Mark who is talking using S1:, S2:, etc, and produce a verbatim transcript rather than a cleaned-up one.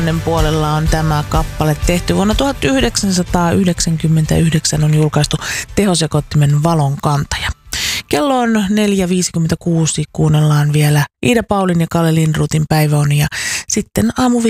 S1: puolella on tämä kappale tehty. Vuonna tuhatyhdeksänsataayhdeksänkymmentäyhdeksän on julkaistu tehosekoittimen Valon kantaja. Kello on neljä viisikymmentäkuusi. Kuunnellaan vielä Iida Paulin ja Kalle Lindruthin Päiväunia. Sitten aamu